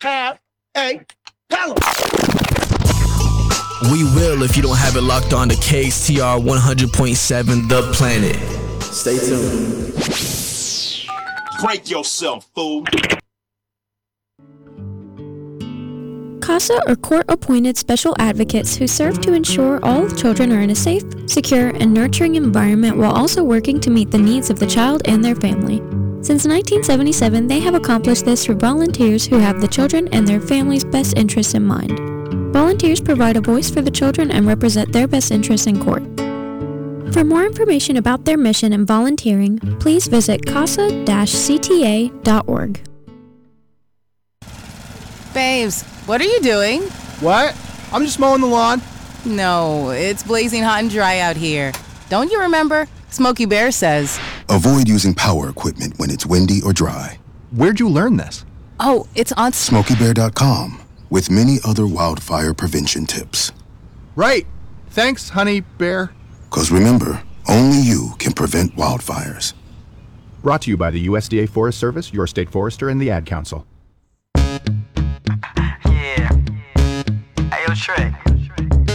have a pallet. We will if you don't have it locked on to KSTR 100.7 The Planet. Stay tuned. Break yourself, fool. CASA are court-appointed special advocates who serve to ensure all children are in a safe, secure, and nurturing environment while also working to meet the needs of the child and their family. Since 1977, they have accomplished this through volunteers who have the children and their families' best interests in mind. Volunteers provide a voice for the children and represent their best interests in court. For more information about their mission and volunteering, please visit casa-cta.org. Babes, what are you doing? What? I'm just mowing the lawn. No, it's blazing hot and dry out here. Don't you remember? Smokey Bear says. Avoid using power equipment when it's windy or dry. Where'd you learn this? Oh, it's on SmokeyBear.com with many other wildfire prevention tips. Right. Thanks, honey bear. 'Cause remember, only you can prevent wildfires. Brought to you by the USDA Forest Service, your state forester, and the Ad Council. Yeah. Hey, yo, Trey.